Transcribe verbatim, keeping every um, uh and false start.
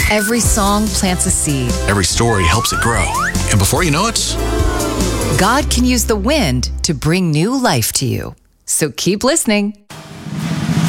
Every song plants a seed. Every story helps it grow. And before you know it, God can use the wind to bring new life to you. So keep listening.